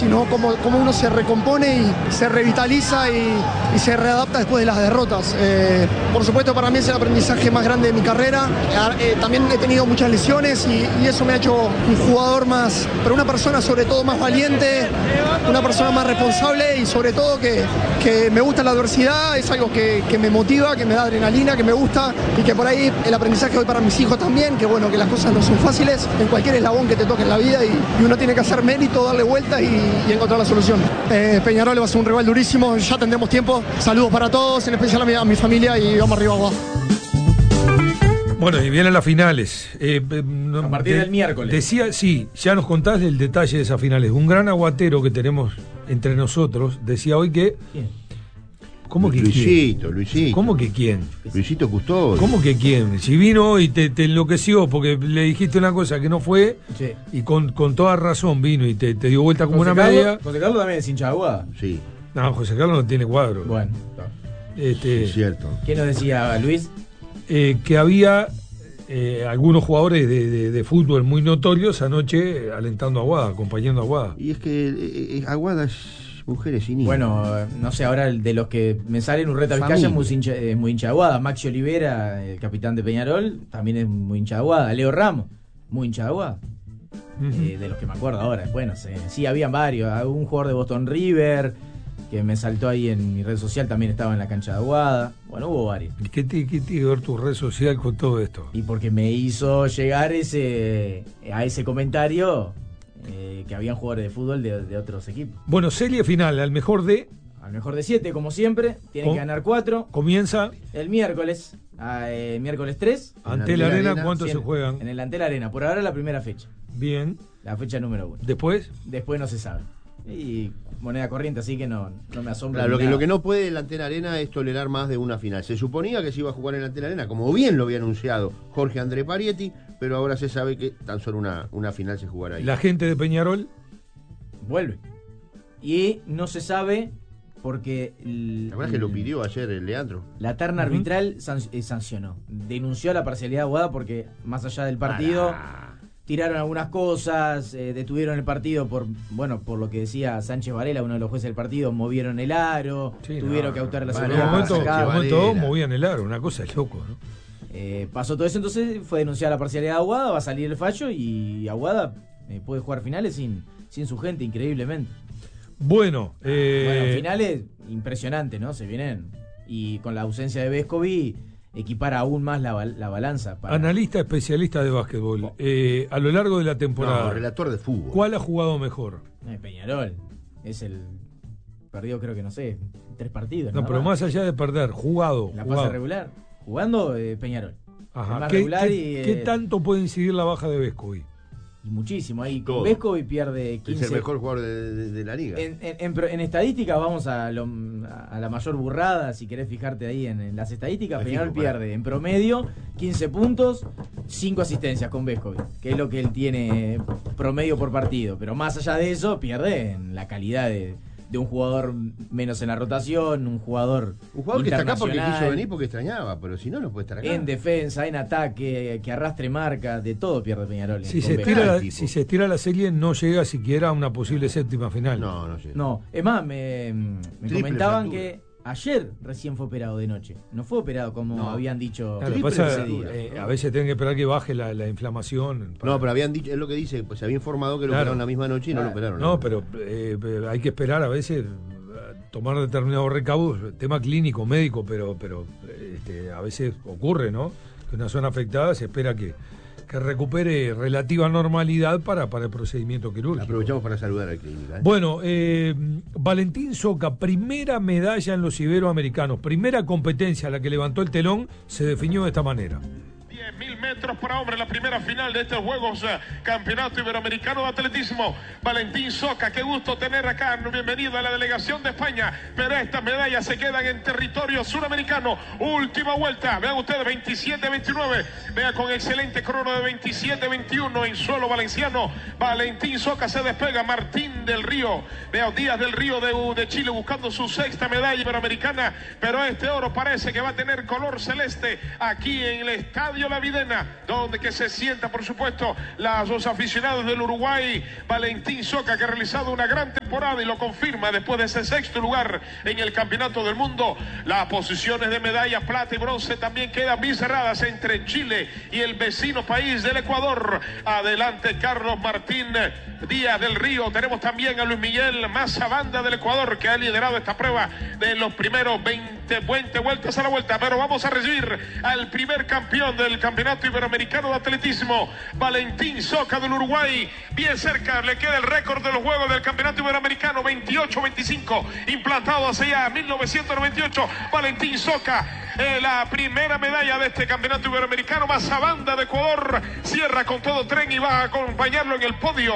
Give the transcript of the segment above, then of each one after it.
sino cómo uno se recompone y se revitaliza y se readapta después de las derrotas. Por supuesto, para mí es el aprendizaje más grande de mi carrera. También he tenido muchas lesiones y eso me ha hecho un jugador más, pero una persona sobre todo más valiente, una persona más responsable y sobre todo que me gusta la adversidad. Es algo que me motiva, que me da adrenalina, que me gusta y que por ahí el aprendizaje hoy para mis hijos también, que bueno, que las cosas no son fáciles en cualquier eslabón que te toque en la vida y uno tiene que hacer mérito, darle vuelta y encontrar la solución. Peñarol va a ser un rival durísimo, ya tendremos tiempo. Saludos para todos, en especial a mi familia y vamos arriba, Aguada. Bueno, y vienen las finales. A partir del miércoles. Decía, sí, ya nos contás el detalle de esas finales. Un gran aguatero que tenemos entre nosotros decía hoy que... ¿Quién? ¿Cómo que Luisito. ¿Cómo que quién? Luisito Custodio. ¿Cómo que quién? Si vino y te enloqueció porque le dijiste una cosa que no fue, Sí. y con toda razón vino y te dio vuelta como José una Carlos, media. José Carlos también es hincha de Aguada. Sí, No, José Carlos no tiene cuadro. Bueno, es cierto. ¿qué nos decía Luis? Que había algunos jugadores de fútbol muy notorios anoche alentando a Aguada, acompañando a Aguada. Y es que Aguada es mujeres sin hijos. Bueno, no sé, ahora de los que me salen, Urreta Vizcaya es muy hincha de Aguada. Maxi Olivera, el capitán de Peñarol, también es muy hincha de Aguada. Leo Ramos, muy hincha de Aguada. De los que me acuerdo ahora. Bueno, sí, habían varios. Un jugador de Boston River que me saltó ahí en mi red social, también estaba en la cancha de Aguada. Bueno, hubo varios. ¿Qué tiene que ver tu red social con todo esto? Y porque me hizo llegar a ese comentario que habían jugadores de fútbol de otros equipos. Bueno, serie final, al mejor de... Al mejor de 7, como siempre, tienen que ganar 4. Comienza El miércoles, miércoles 3. ante la arena. ¿Cuántos se juegan? En el Antel Arena, por ahora la primera fecha. Bien. La fecha número 1. Después no se sabe. Y moneda corriente, así que no me asombra. Claro, lo que no puede el Antel Arena es tolerar más de una final. Se suponía que se iba a jugar en el Antel Arena, como bien lo había anunciado Jorge André Parietti, pero ahora se sabe que tan solo una final se jugará ahí. la gente de Peñarol Vuelve. Y no se sabe porque... La verdad es que lo pidió ayer el Leandro. La terna arbitral sancionó. Denunció a la parcialidad de Aguada porque, más allá del partido, tiraron algunas cosas, detuvieron el partido por lo que decía Sánchez Varela, uno de los jueces del partido, movieron el aro, tuvieron que autar la en seguridad. un momento movían el aro, una cosa es loco, ¿no? Pasó todo eso, entonces fue denunciada la parcialidad de Aguada, va a salir el fallo y Aguada puede jugar finales sin su gente, increíblemente. Bueno, finales impresionantes, ¿no? Se vienen. Y con la ausencia de Vescovi, equipara aún más la balanza. Analista especialista de básquetbol. A lo largo de la temporada. No, relator de fútbol. ¿Cuál ha jugado mejor? Peñarol. Perdió, creo que no sé, 3 partidos. No, pero más allá de perder, jugado. La fase regular. Jugando Peñarol. Ajá. ¿Qué ¿Qué tanto puede incidir la baja de Vescovi? Y muchísimo. Ahí Todo. Vescovi pierde 15. Es el mejor jugador de la liga. En estadísticas, vamos a la mayor burrada, si querés fijarte ahí en las estadísticas. Peñarol pierde en promedio 15 puntos, 5 asistencias con Vescovi, que es lo que él tiene promedio por partido. Pero más allá de eso, pierde en la calidad de un jugador menos en la rotación, un jugador que está acá porque quiso venir porque extrañaba, pero si no, no puede estar acá. En defensa, en ataque, que arrastre marca, de todo pierde Peñarol. Si se estira la serie, no llega siquiera a una posible séptima final. No llega. No, es más, me comentaban que ayer recién fue operado de noche. No fue operado como habían dicho. Claro, a veces tienen que esperar que baje la inflamación. No, pero habían dicho, es lo que dice, pues se había informado que lo operaron la misma noche y no lo operaron. No, pero hay que esperar a veces tomar determinados recaudos, tema clínico, médico, pero a veces ocurre, ¿no? Que una zona afectada se espera que recupere relativa normalidad para el procedimiento quirúrgico. Aprovechamos para saludar al clínica. Bueno, Valentín Soca, primera medalla en los iberoamericanos, primera competencia a la que levantó el telón, se definió de esta manera. 10.000 metros para hombres, la primera final de estos Juegos Campeonato Iberoamericano de Atletismo. Valentín Soca, qué gusto tener acá, bienvenido a la delegación de España, pero estas medallas se quedan en territorio suramericano. Última vuelta, vean ustedes, 27-29, vean con excelente crono de 27-21 en suelo valenciano. Valentín Soca se despega. Martín del Río, vean Díaz del Río de Chile buscando su sexta medalla iberoamericana, pero este oro parece que va a tener color celeste aquí en el estadio La Videna, donde que se sienta, por supuesto, los aficionados del Uruguay. Valentín Soca, que ha realizado una gran temporada temporada y lo confirma después de ese sexto lugar en el Campeonato del Mundo. Las posiciones de medalla plata y bronce también quedan bien cerradas entre Chile y el vecino país del Ecuador. Adelante Carlos Martín Díaz del Río. Tenemos también a Luis Miguel Mazabanda del Ecuador, que ha liderado esta prueba de los primeros 20 vueltas a la vuelta. Pero vamos a recibir al primer campeón del Campeonato Iberoamericano de Atletismo, Valentín Soca del Uruguay. Bien cerca le queda el récord de los Juegos del Campeonato Iberoamericano, 28-25, implantado hace ya 1998. Valentín Soca, la primera medalla de este Campeonato Iberoamericano. Mazabanda de Ecuador cierra con todo tren y va a acompañarlo en el podio.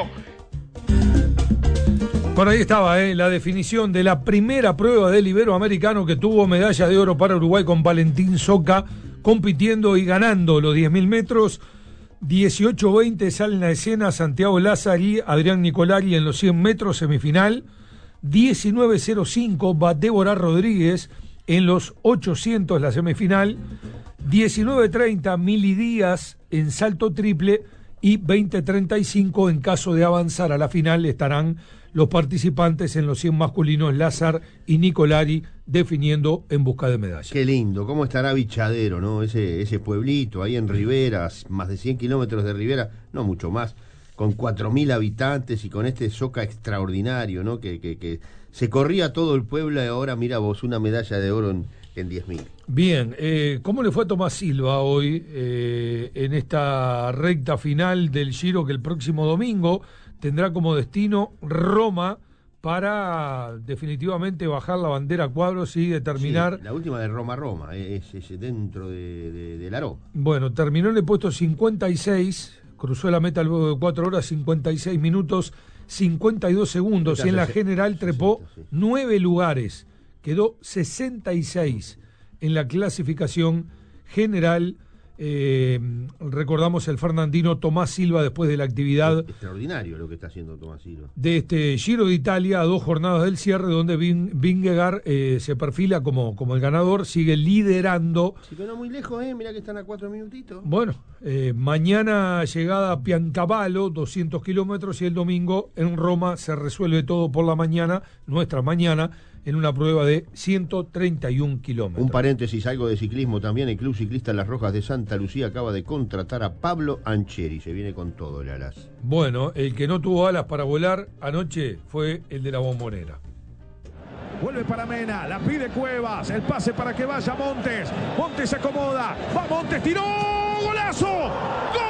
Por ahí estaba la definición de la primera prueba del Iberoamericano, que tuvo medalla de oro para Uruguay con Valentín Soca compitiendo y ganando los 10.000 metros. 18-20 salen a escena Santiago Lázari, Adrián Nicolari en los 100 metros semifinal. 19-05 va Débora Rodríguez en los 800 la semifinal. 19-30 Mili Díaz en salto triple. Y 20-35 en caso de avanzar a la final estarán los participantes en los 100 masculinos, Lázar y Nicolari, definiendo en busca de medallas. Qué lindo, cómo estará Bichadero, ¿no? Ese pueblito ahí en Rivera, más de 100 kilómetros de Rivera, no mucho más, con 4.000 habitantes y con este Soca extraordinario, ¿no? Que se corría todo el pueblo y ahora, mira vos, una medalla de oro en 10.000. Bien, ¿cómo le fue a Tomás Silva hoy en esta recta final del Giro, que el próximo domingo tendrá como destino Roma para definitivamente bajar la bandera a cuadros y determinar... Sí, la última de Roma, es dentro de la Roma. Bueno, terminó en el puesto 56, cruzó la meta luego de 4 horas, 56 minutos, 52 segundos, y en la general trepó 9 lugares, quedó 66 en la clasificación general. Recordamos el fernandino Tomás Silva, después de la actividad extraordinario lo que está haciendo Tomás Silva de este Giro de Italia, a 2 jornadas del cierre, donde Vingegaard se perfila como el ganador, sigue liderando. Sí, pero no muy lejos, mirá que están a 4 minutitos. Bueno, mañana llegada a Piancavallo, 200 kilómetros, y el domingo en Roma se resuelve todo por la mañana, nuestra mañana, en una prueba de 131 kilómetros. Un paréntesis, algo de ciclismo también. El Club Ciclista Las Rojas de Santa Lucía acaba de contratar a Pablo Ancheri. Se viene con todo el alas. Bueno, el que no tuvo alas para volar anoche fue el de la Bombonera. Vuelve para Mena, la pide Cuevas, el pase para que vaya Montes. Montes se acomoda, va Montes, tiró, golazo, ¡gol!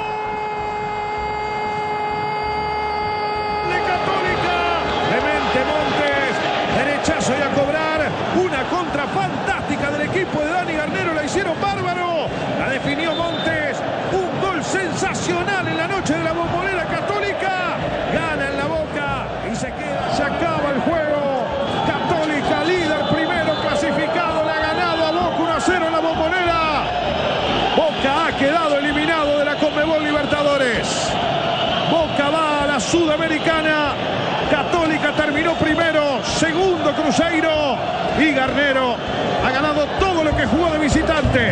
De Católica, Clemente Montes, derechazo y a cobrar. Una contra fantástica del equipo de Dani Garnero, la hicieron bárbaro. La definió Montes, un gol sensacional en la noche de la Bombonera. Católica gana en la Boca y se acaba el juego. Católica, líder primero clasificado, le ha ganado a Boca 1-0 en la Bombonera. Boca ha quedado eliminado de la Conmebol Libertadores. Boca va a la Sudamericana. Católica terminó primero, segundo Cruzeiro, y Garnero ha ganado todo lo que jugó de visitante.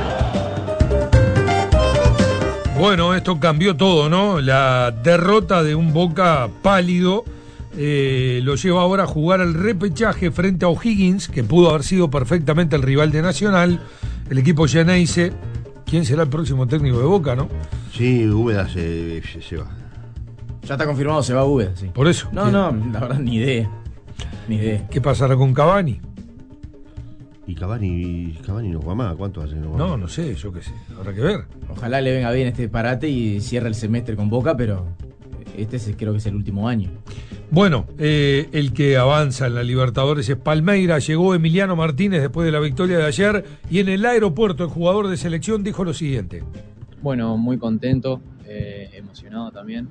Bueno, esto cambió todo, ¿no? La derrota de un Boca pálido lo lleva ahora a jugar el repechaje frente a O'Higgins, que pudo haber sido perfectamente el rival de Nacional, el equipo Geneise. ¿Quién será el próximo técnico de Boca, no? Sí, Úbeda se va. Ya está confirmado, se va Úbeda, sí. Por eso. No, la verdad, ni idea. ¿Qué pasará con Cavani? Y Cavani no juega más. ¿Cuánto hace? No sé, yo qué sé. Habrá que ver. Ojalá le venga bien este parate y cierre el semestre con Boca, pero creo que es el último año. Bueno, el que avanza en la Libertadores es Palmeiras. Llegó Emiliano Martínez después de la victoria de ayer, y en el aeropuerto el jugador de selección dijo lo siguiente. Bueno, muy contento, emocionado también.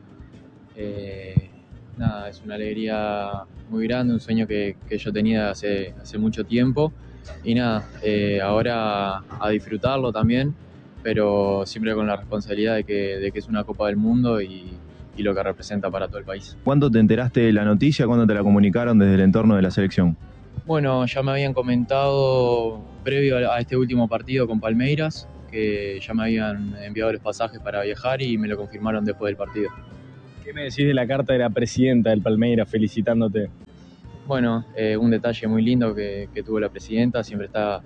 Es una alegría muy grande, un sueño que yo tenía hace mucho tiempo, y ahora a disfrutarlo también, pero siempre con la responsabilidad de que es una Copa del Mundo y lo que representa para todo el país. ¿Cuándo te enteraste de la noticia? ¿Cuándo te la comunicaron desde el entorno de la selección? Bueno, ya me habían comentado previo a este último partido con Palmeiras, que ya me habían enviado los pasajes para viajar y me lo confirmaron después del partido. ¿Qué me decís de la carta de la presidenta del Palmeiras felicitándote? Bueno, un detalle muy lindo que tuvo la presidenta, siempre está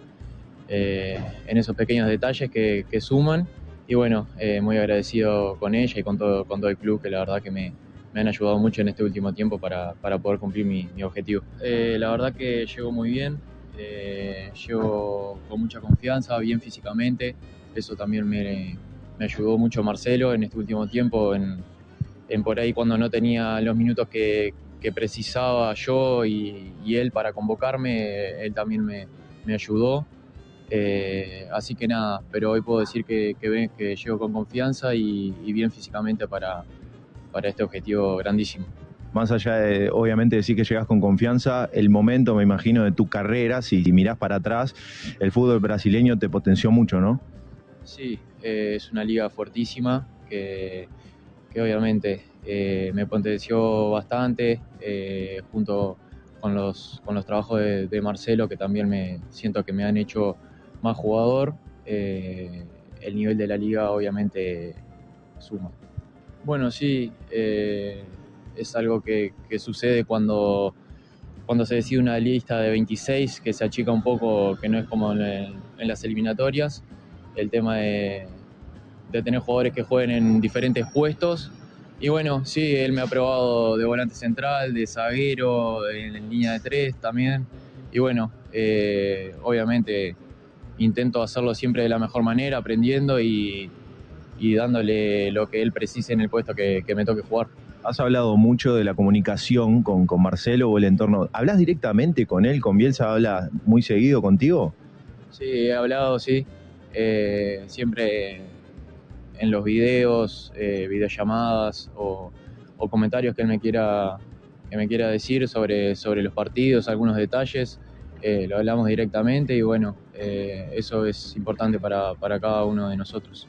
en esos pequeños detalles que suman, y bueno, muy agradecido con ella y con todo el club, que la verdad que me han ayudado mucho en este último tiempo para poder cumplir mi objetivo. La verdad que llego muy bien, llego con mucha confianza, bien físicamente, eso también me ayudó mucho Marcelo en este último tiempo, en por ahí cuando no tenía los minutos que precisaba yo y él para convocarme, él también me ayudó. Así que nada, pero hoy puedo decir que llego con confianza y bien físicamente para este objetivo grandísimo. Más allá de, obviamente, decir que llegas con confianza, el momento, me imagino, de tu carrera, si mirás para atrás, el fútbol brasileño te potenció mucho, ¿no? Sí, es una liga fuertísima que obviamente me potenció bastante, junto con los trabajos de Marcelo, que también siento que me han hecho más jugador. El nivel de la liga obviamente suma. Bueno, sí, es algo que sucede cuando se decide una lista de 26, que se achica un poco, que no es como en las eliminatorias, el tema de tener jugadores que jueguen en diferentes puestos. Y bueno, sí, él me ha probado de volante central, de zaguero, en línea de 3 también. Y bueno, obviamente intento hacerlo siempre de la mejor manera, aprendiendo y dándole lo que él precise en el puesto que me toque jugar. Has hablado mucho de la comunicación con Marcelo o el entorno. ¿Hablas directamente con él, con Bielsa? ¿Habla muy seguido contigo? Sí, he hablado, sí. Siempre en los videos, videollamadas o comentarios que él me quiera decir sobre los partidos, algunos detalles, lo hablamos directamente y bueno, eso es importante para cada uno de nosotros.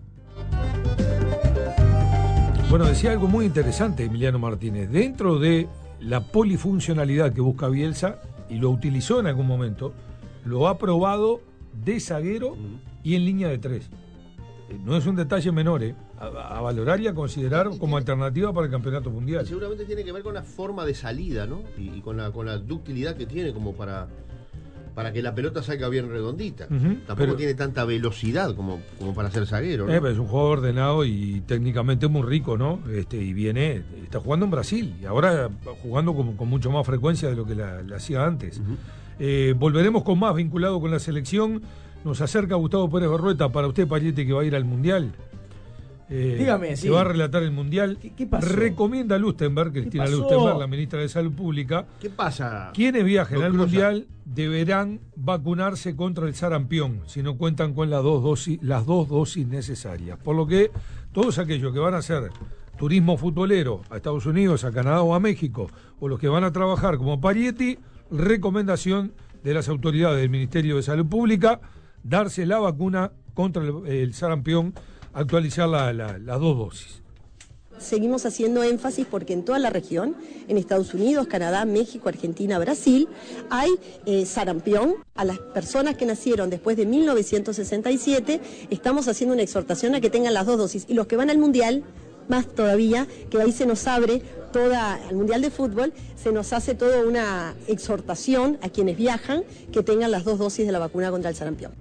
Bueno, decía algo muy interesante Emiliano Martínez. Dentro de la polifuncionalidad que busca Bielsa, y lo utilizó en algún momento, lo ha probado de zaguero y en línea de 3. No es un detalle menor, a valorar y a considerar como alternativa para el campeonato mundial. Y seguramente tiene que ver con la forma de salida, ¿no? Y con la ductilidad que tiene como para que la pelota salga bien redondita. Tampoco tiene tanta velocidad como para ser zaguero, ¿no? Es un jugador ordenado y técnicamente muy rico, ¿no? Y está jugando en Brasil y ahora jugando con mucho más frecuencia de lo que la hacía antes. Volveremos con más vinculado con la selección. Nos acerca Gustavo Pérez Berrueta. Para usted, Pariete, que va a ir al Mundial. Dígame, se va a relatar el Mundial. ¿Qué pasó? Recomienda a Lustenberg, Cristina Lustenberg, la ministra de Salud Pública. ¿Qué pasa? Quienes viajen al Mundial deberán vacunarse contra el sarampión si no cuentan con las dos dosis necesarias. Por lo que todos aquellos que van a hacer turismo futbolero a Estados Unidos, a Canadá o a México, o los que van a trabajar como Parietti, recomendación de las autoridades del Ministerio de Salud Pública, darse la vacuna contra el sarampión, actualizar las dos dosis. Seguimos haciendo énfasis porque en toda la región, en Estados Unidos, Canadá, México, Argentina, Brasil, hay sarampión. A las personas que nacieron después de 1967, estamos haciendo una exhortación a que tengan las dos dosis. Y los que van al Mundial, más todavía, que ahí se nos abre al Mundial de Fútbol, se nos hace toda una exhortación a quienes viajan que tengan las dos dosis de la vacuna contra el sarampión.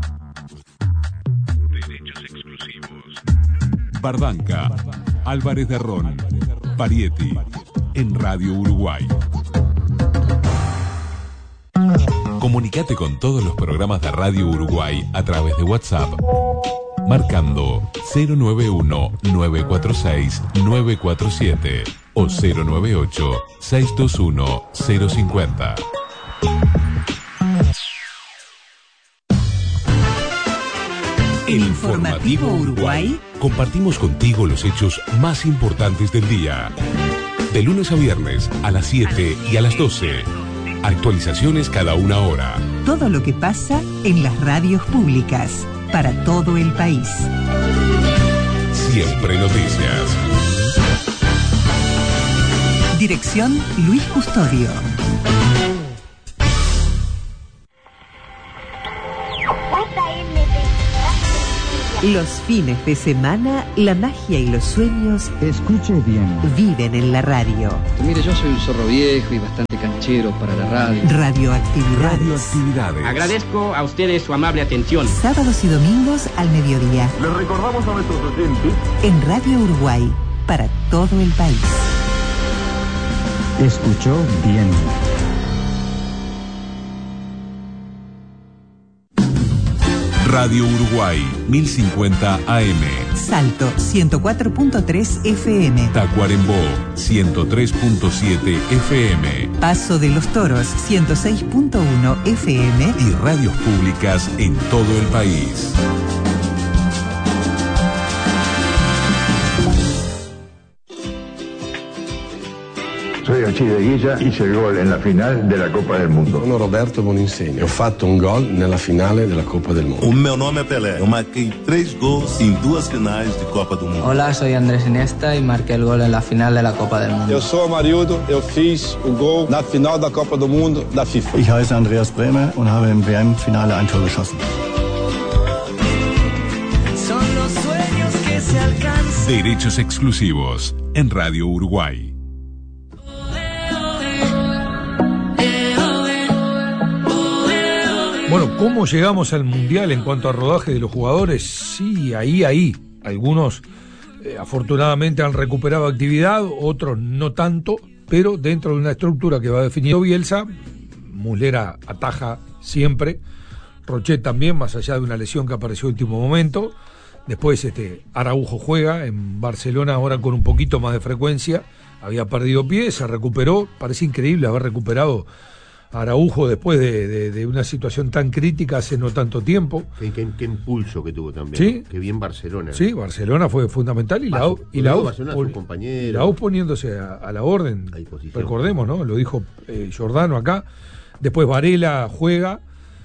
Derechos exclusivos. Bardanca, Álvarez de Ron, Parietti, en Radio Uruguay. Comunicate con todos los programas de Radio Uruguay a través de WhatsApp, marcando 091-946-947 o 098-621-050. En Informativo Uruguay compartimos contigo los hechos más importantes del día. De lunes a viernes a las 7 y a las 12. Actualizaciones cada una hora. Todo lo que pasa en las radios públicas para todo el país. Siempre noticias. Dirección Luis Custodio. Los fines de semana, la magia y los sueños, escuche bien, viven en la radio. Mire, yo soy un zorro viejo y bastante canchero para la radio. Radioactividades. Agradezco a ustedes su amable atención. Sábados y domingos al mediodía. Les recordamos a nuestros oyentes. En Radio Uruguay, para todo el país. Escuchó bien. Radio Uruguay, 1050 AM. Salto, 104.3 FM. Tacuarembó, 103.7 FM. Paso de los Toros, 106.1 FM. Y radios públicas en todo el país. Soy Alcide Guilla, hice il gol nella finale della Coppa del Mundo. Sono Roberto Boninsegno, ho fatto un gol nella finale della Coppa del Mundo. O meu nome é Pelé, eu marquei 3 gols em 2 finais de Copa do Mundo. Hola, soy Andrés Iniesta y marqué el gol en la final de la Copa del Mundo. Eu sou Amarildo, eu fiz o gol na final da Copa do Mundo da FIFA. Ich heiße Andreas Bremer und habe im WM-Finale ein Tor geschossen. Son los sueños que se alcanzan. Derechos exclusivos en Radio Uruguay. Bueno, ¿cómo llegamos al Mundial en cuanto a rodaje de los jugadores? Sí, ahí. Algunos afortunadamente han recuperado actividad, otros no tanto, pero dentro de una estructura que va definiendo Bielsa. Muslera ataja siempre, Rochet también, más allá de una lesión que apareció en último momento. Después Araujo juega en Barcelona ahora con un poquito más de frecuencia, había perdido pie, se recuperó, parece increíble haber recuperado Araujo después de una situación tan crítica hace no tanto tiempo. Qué impulso que tuvo también. ¿Sí? Qué bien Barcelona. Sí, Barcelona fue fundamental y la U poniéndose a la orden. Recordemos, ¿no? Lo dijo Giordano acá. Después Varela juega.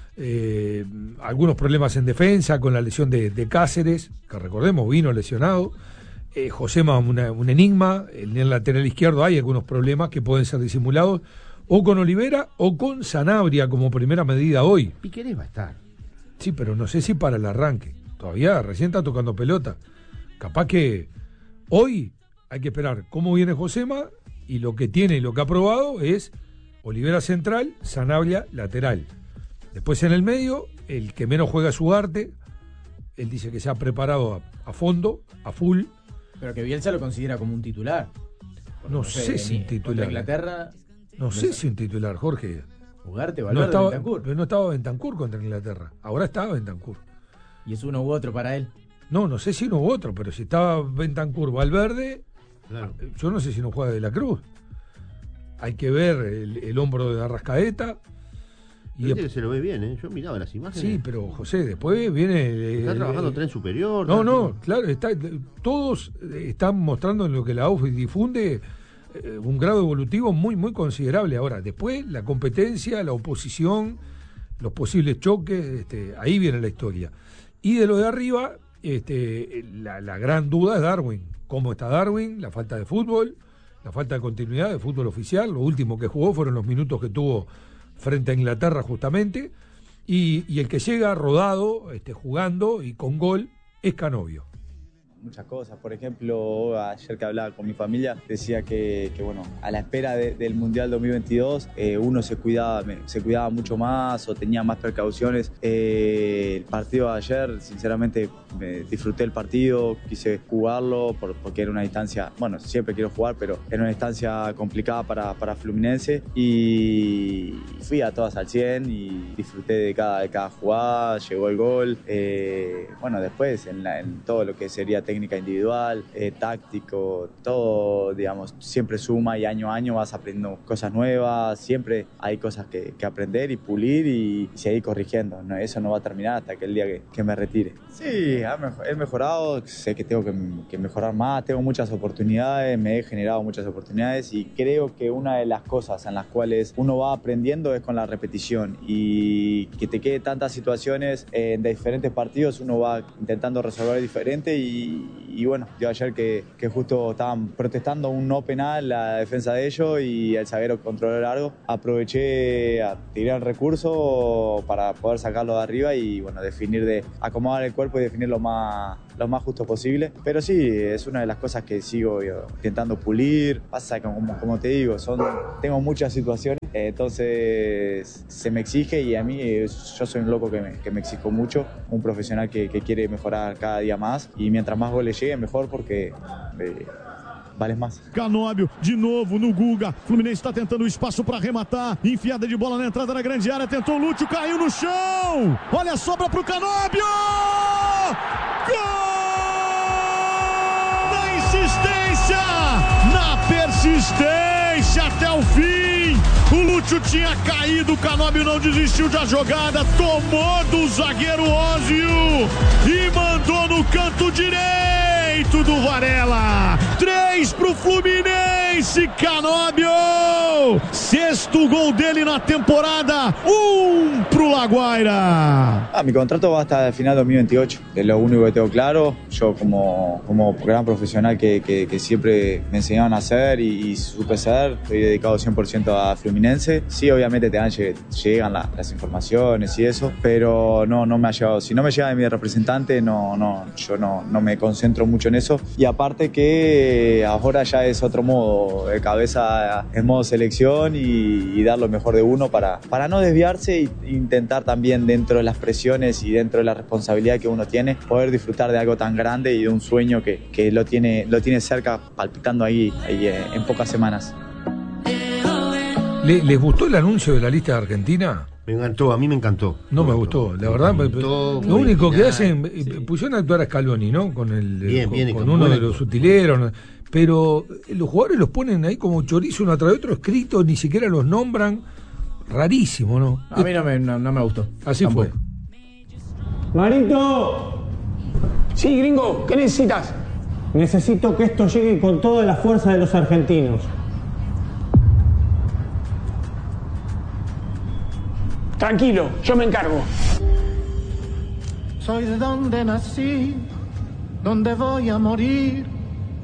Algunos problemas en defensa con la lesión de Cáceres, que recordemos vino lesionado. Josema un enigma. En el lateral izquierdo hay algunos problemas que pueden ser disimulados o con Olivera o con Sanabria como primera medida hoy. Piquerés va a estar. Sí, pero no sé si para el arranque. Todavía recién está tocando pelota. Capaz que hoy hay que esperar cómo viene Josema, y lo que tiene y lo que ha probado es Olivera central, Sanabria lateral. Después en el medio, el que menos juega es Ugarte. Él dice que se ha preparado a fondo, a full. Pero que Bielsa lo considera como un titular. No sé si un titular. Inglaterra. No sé si un titular, Jorge. Ugarte, Valverde, Bentancur. Pero no estaba Bentancur contra Inglaterra. Ahora estaba Bentancur. ¿Y es uno u otro para él? No sé si uno u otro, pero si estaba Bentancur, Valverde, claro. Yo no sé si no juega De la Cruz. Hay que ver el hombro de Arrascaeta. Y se lo ve bien, ¿eh? Yo miraba las imágenes. Sí, pero José, después viene... Está trabajando tren superior. Claro, todos están mostrando en lo que la UF difunde un grado evolutivo muy, muy considerable. Ahora, después la competencia, la oposición, los posibles choques, ahí viene la historia. Y de lo de arriba, la gran duda es Darwin. ¿Cómo está Darwin? La falta de fútbol, la falta de continuidad de fútbol oficial. Lo último que jugó fueron los minutos que tuvo frente a Inglaterra justamente, y el que llega rodado, jugando y con gol, es Canovio. Muchas cosas, por ejemplo, ayer que hablaba con mi familia, decía que bueno, a la espera del Mundial 2022 uno se cuidaba mucho más o tenía más precauciones. El partido de ayer, sinceramente, disfruté el partido, quise jugarlo porque era una distancia, bueno, siempre quiero jugar, pero era una distancia complicada para Fluminense, y fui a todas al 100 y disfruté de cada jugada, llegó el gol. Bueno, después en todo lo que sería técnica individual, táctico, todo, digamos, siempre suma, y año a año vas aprendiendo cosas nuevas, siempre hay cosas que aprender y pulir y seguir corrigiendo, ¿no? Eso no va a terminar hasta que el día que me retire. Sí, he mejorado, sé que tengo que mejorar más, tengo muchas oportunidades, me he generado muchas oportunidades, y creo que una de las cosas en las cuales uno va aprendiendo es con la repetición, y que te quede tantas situaciones de diferentes partidos, uno va intentando resolver diferente, y y bueno, yo ayer que justo estaban protestando un no penal la defensa de ellos y el zaguero controló largo, aproveché a tirar el recurso para poder sacarlo de arriba y bueno, acomodar el cuerpo y definir lo más justo posible. Pero sí, es una de las cosas que sigo intentando pulir. Pasa que como te digo, tengo muchas situaciones, entonces se me exige y a mí yo soy un loco que me exijo mucho, un profesional que quiere mejorar cada día más y mientras más goles llegue mejor porque vale mais. Canóbio de novo no Guga. Fluminense está tentando o espaço para arrematar. Enfiada de bola na entrada da grande área. Tentou o Lúcio, caiu no chão. Olha a sobra para o Canóbio. Gol! Na insistência, na persistência até o fim. O Lúcio tinha caído, o Canóbio não desistiu da jogada, tomou do zagueiro Ósio e mandou no canto direito do Varela. 3 pro Fluminense, Canóbio. 6º gol dele na temporada, 1 pro La Guaira. Mi contrato va hasta el final de 2028, es lo único que tengo claro. Yo como gran profesional que siempre me enseñaron a hacer y supe ser, estoy dedicado 100% a Fluminense. Sí, obviamente llegan las informaciones y eso, pero no me ha llegado. Si no me llega de mi representante, yo no me concentro mucho en eso. Y aparte que ahora ya es otro modo, de cabeza es modo selección y dar lo mejor de uno para no desviarse e intentar también dentro de las presiones y dentro de la responsabilidad que uno tiene, poder disfrutar de algo tan grande y de un sueño que lo tiene cerca, palpitando ahí en pocas semanas. ¿Les gustó el anuncio de la lista de Argentina? Me encantó, a mí me encantó. No me gustó, la verdad. Lo único que hacen, pusieron a actuar a Scaloni, ¿no? Con uno de los utileros, pero los jugadores los ponen ahí como chorizo uno tras de otro, escritos, ni siquiera los nombran. Rarísimo, ¿no? A mí no me gustó. Así tampoco fue. Marito. Sí, gringo, ¿qué necesitas? Necesito que esto llegue con toda la fuerza de los argentinos. Tranquilo, yo me encargo. Soy de donde nací, donde voy a morir.